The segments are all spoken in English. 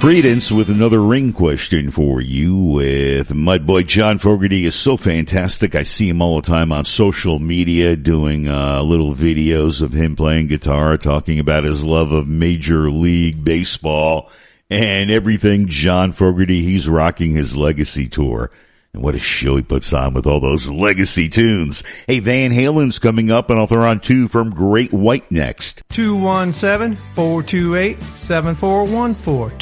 Credence with another ring question for you with my boy John Fogerty is so fantastic. I see him all the time on social media doing little videos of him playing guitar, talking about his love of Major League Baseball and everything. John Fogerty, he's rocking his Legacy Tour. And what a show he puts on with all those legacy tunes. Hey, Van Halen's coming up, and I'll throw on two from Great White next. 217-428-7414.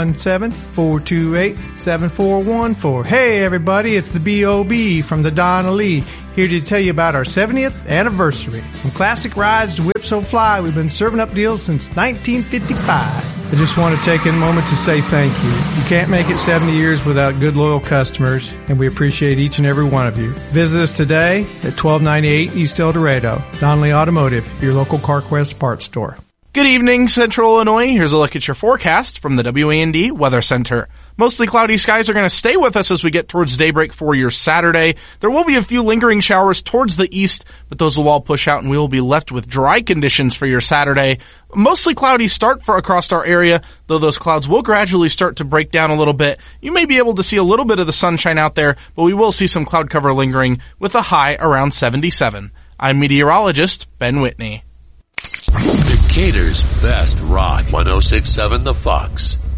217-428-7414. Hey, everybody, it's the B.O.B. from the Donna Lee, here to tell you about our 70th anniversary. From classic rides to Whip So Fly, we've been serving up deals since 1955. I just want to take a moment to say thank you. You can't make it 70 years without good, loyal customers, and we appreciate each and every one of you. Visit us today at 1298 East El Dorado. Donnelly Automotive, your local CarQuest parts store. Good evening, Central Illinois. Here's a look at your forecast from the WAND Weather Center. Mostly cloudy skies are going to stay with us as we get towards daybreak for your Saturday. There will be a few lingering showers towards the east, but those will all push out and we will be left with dry conditions for your Saturday. Mostly cloudy start for across our area, though those clouds will gradually start to break down a little bit. You may be able to see a little bit of the sunshine out there, but we will see some cloud cover lingering with a high around 77. I'm meteorologist Ben Whitney. Decatur's best rock, 106.7 The Fox.